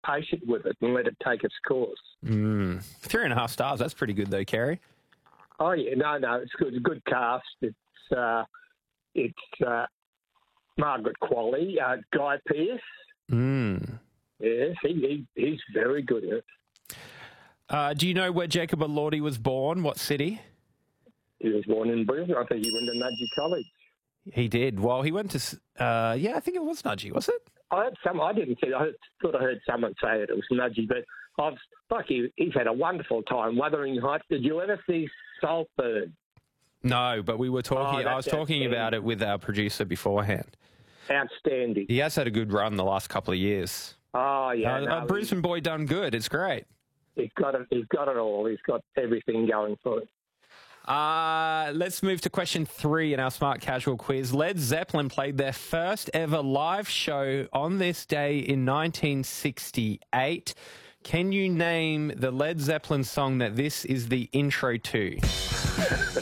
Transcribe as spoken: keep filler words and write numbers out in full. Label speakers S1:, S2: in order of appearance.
S1: patient with it and let it take its course.
S2: Mm. Three and a half stars. That's pretty good, though, Kerry.
S1: Oh yeah, no, no, it's good. It's a good cast. It's uh, it's uh, Margaret Qualley, uh, Guy Pearce.
S2: Mm.
S1: Yes, he, he he's very good at it.
S2: Uh, do you know where Jacob Elordi was born? What city?
S1: He was born in Brisbane. I think he went to Nudgee College.
S2: He did. Well, he went to, uh, yeah, I think it was Nudgee, was it?
S1: I had some. I didn't see. I thought I heard someone say it. It was Nudgee, but I've like he, he's had a wonderful time. Wuthering Heights. Did you ever see Saltburn?
S2: No, but we were talking.
S1: Oh,
S2: I was talking about it with our producer beforehand.
S1: Outstanding.
S2: He has had a good run the last couple of years.
S1: Oh yeah,
S2: Uh,
S1: no,
S2: a Brisbane boy done good. It's great.
S1: He's got it. He's got it all. He's got everything going for it.
S2: Uh, let's move to question three in our Smart Casual quiz. Led Zeppelin played their first ever live show on this day in nineteen sixty-eight. Can you name the Led Zeppelin song that this is the intro to?